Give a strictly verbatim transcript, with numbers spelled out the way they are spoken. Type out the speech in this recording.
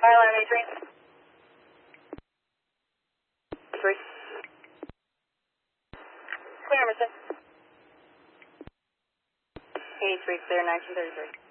Alarm eighty-three. Three. Clear, Emerson. eighty-three, clear, nineteen thirty-three.